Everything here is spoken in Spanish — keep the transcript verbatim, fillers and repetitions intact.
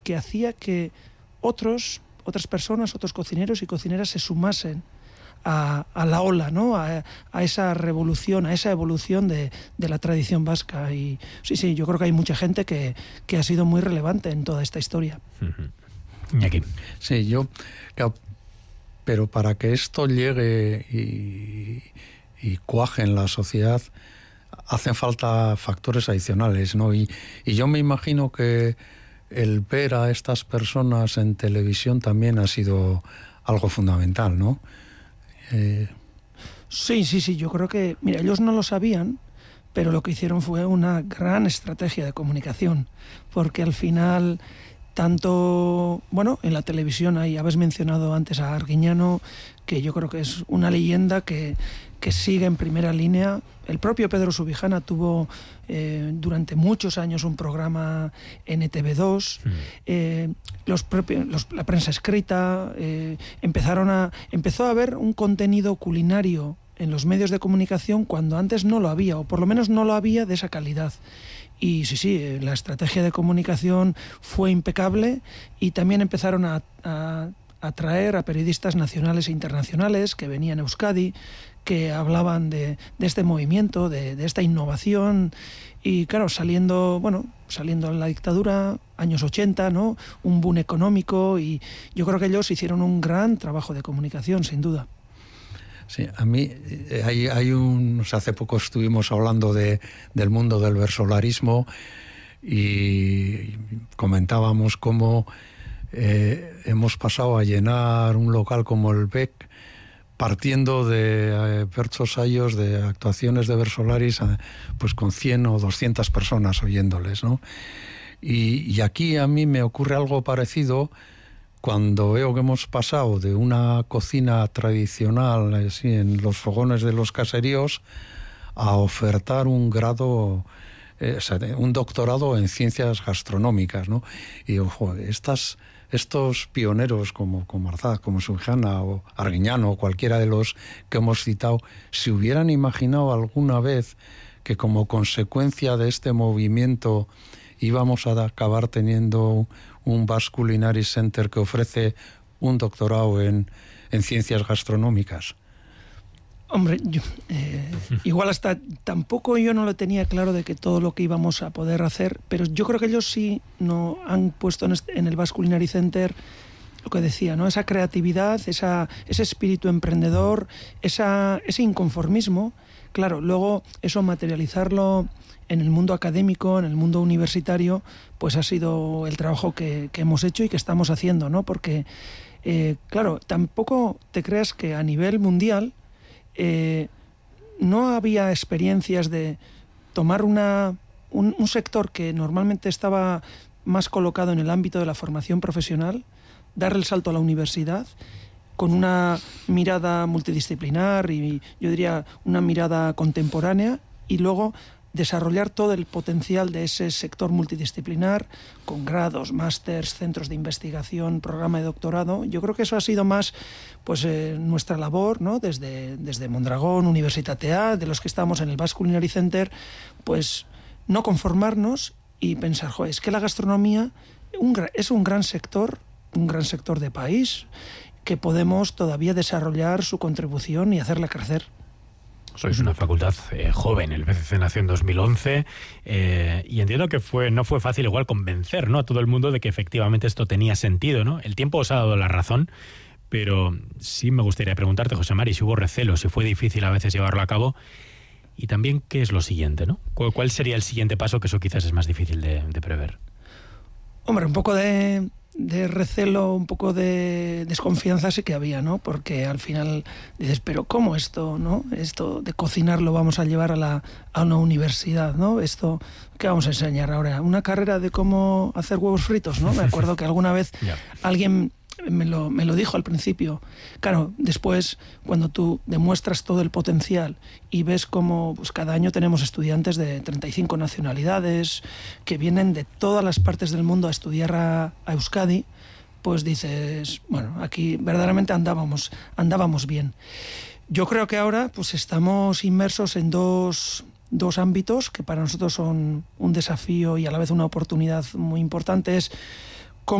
que hacía que otros, otras personas, otros cocineros y cocineras se sumasen a, a la ola, ¿no? A, a esa revolución, a esa evolución de, de la tradición vasca. Y sí, sí, yo creo que hay mucha gente que, que ha sido muy relevante en toda esta historia. Y aquí. Sí, yo... Pero para que esto llegue y, y cuaje en la sociedad, hacen falta factores adicionales, ¿no? Y, y yo me imagino que el ver a estas personas en televisión también ha sido algo fundamental, ¿no? Eh... Sí, sí, sí, yo creo que... Mira, ellos no lo sabían, pero lo que hicieron fue una gran estrategia de comunicación, porque al final... Tanto, bueno, en la televisión ahí habéis mencionado antes a Arguiñano, que yo creo que es una leyenda que, que sigue en primera línea. El propio Pedro Subijana tuvo eh, durante muchos años un programa en E T V dos, mm. eh, los propios, los, la prensa escrita, eh, empezaron a, empezó a haber un contenido culinario en los medios de comunicación cuando antes no lo había, o por lo menos no lo había de esa calidad. Y sí, sí, la estrategia de comunicación fue impecable y también empezaron a, a, a traer a periodistas nacionales e internacionales que venían a Euskadi, que hablaban de, de este movimiento, de, de esta innovación. Y claro, saliendo, bueno, saliendo en la dictadura, años ochenta, ¿no? Un boom económico, y yo creo que ellos hicieron un gran trabajo de comunicación, sin duda. Sí, a mí hay, hay un... O sea, hace poco estuvimos hablando de, del mundo del versolarismo y comentábamos cómo eh, hemos pasado a llenar un local como el B E C partiendo de eh, versos años de actuaciones de Versolaris, eh, pues con cien o doscientas personas oyéndoles, ¿no? Y, y aquí a mí me ocurre algo parecido cuando veo que hemos pasado de una cocina tradicional, así, en los fogones de los caseríos, a ofertar un grado, eh, o sea, un doctorado en ciencias gastronómicas, ¿no? Y ojo, estas, estos pioneros como, como Arzaz, como Subijana o Arguiñano o cualquiera de los que hemos citado, si hubieran imaginado alguna vez que como consecuencia de este movimiento íbamos a acabar teniendo un Basque Culinary Center que ofrece un doctorado en, en ciencias gastronómicas. Hombre, yo, eh, igual hasta tampoco yo no lo tenía claro de que todo lo que íbamos a poder hacer, pero yo creo que ellos sí no han puesto en, este, en el Basque Culinary Center lo que decía, ¿no? Esa creatividad, esa, ese espíritu emprendedor, esa, ese inconformismo. Claro, luego eso materializarlo en el mundo académico, en el mundo universitario, pues ha sido el trabajo que, que hemos hecho y que estamos haciendo, ¿no? Porque, eh, claro, tampoco te creas que a nivel mundial eh, no había experiencias de tomar una, un, un sector que normalmente estaba más colocado en el ámbito de la formación profesional, dar el salto a la universidad con una mirada multidisciplinar y yo diría una mirada contemporánea, y luego desarrollar todo el potencial de ese sector multidisciplinar con grados, másters, centros de investigación, programa de doctorado. Yo creo que eso ha sido más pues eh, nuestra labor, ¿no? Desde, desde Mondragón, Universitatea, de los que estamos en el Basque Culinary Center, pues no conformarnos y pensar, joder, es que la gastronomía un, es un gran sector, un gran sector de país, que podemos todavía desarrollar su contribución y hacerla crecer. Sois una facultad eh, joven, el B C C nació en dos mil once eh, y entiendo que fue no fue fácil igual convencer, ¿no?, a todo el mundo de que efectivamente esto tenía sentido, ¿no? El tiempo os ha dado la razón, pero sí me gustaría preguntarte, José Mari, si hubo recelo, si fue difícil a veces llevarlo a cabo, y también qué es lo siguiente, ¿no? ¿Cuál sería el siguiente paso, que eso quizás es más difícil de, de prever? Hombre, un poco de... de recelo, un poco de desconfianza sí que había, ¿no? Porque al final dices, pero ¿cómo esto, no? Esto de cocinar lo vamos a llevar a la a una universidad, ¿no? Esto, ¿qué vamos a enseñar ahora? ¿Una carrera de cómo hacer huevos fritos, no? Me acuerdo que alguna vez yeah. alguien me lo, me lo dijo al principio. Claro, después, cuando tú demuestras todo el potencial y ves cómo pues, cada año tenemos estudiantes de treinta y cinco nacionalidades que vienen de todas las partes del mundo a estudiar a, a Euskadi, pues dices, bueno, aquí verdaderamente andábamos, andábamos bien. Yo creo que ahora pues estamos inmersos en dos, dos ámbitos que para nosotros son un desafío y a la vez una oportunidad muy importante. Es